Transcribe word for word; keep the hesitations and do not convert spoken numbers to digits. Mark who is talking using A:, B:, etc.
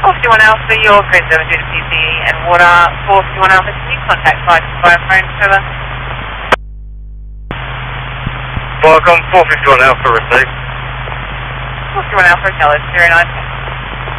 A: four fifty-one Alpha, your grid over due to P C E and water. four fifty-one Alpha, can you contact flight via phone, over?
B: Welcome, four fifty-one Alpha received.
A: four fifty-one Alpha, Kelly, zero nine.